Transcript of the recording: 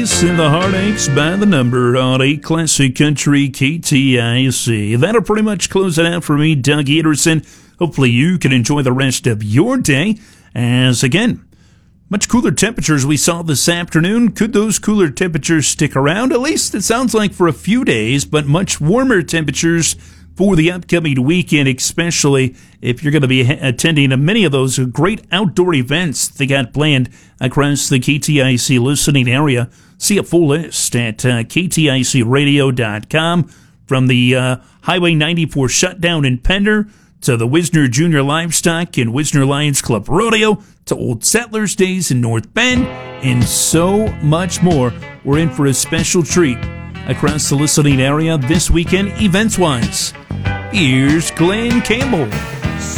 Days and the Heartaches by the Number on 8 Classic Country KTIC. That'll pretty much close it out for me, Doug Ederson. Hopefully you can enjoy the rest of your day. As again, much cooler temperatures we saw this afternoon. Could those cooler temperatures stick around? At least it sounds like for a few days, but much warmer temperatures for the upcoming weekend, especially if you're going to be attending many of those great outdoor events they got planned across the KTIC listening area. See a full list at kticradio.com, from the Highway 94 shutdown in Pender to the Wisner Junior Livestock and Wisner Lions Club Rodeo to Old Settlers Days in North Bend, and so much more. We're in for a special treat across the listening area this weekend, events-wise. Here's Glenn Campbell.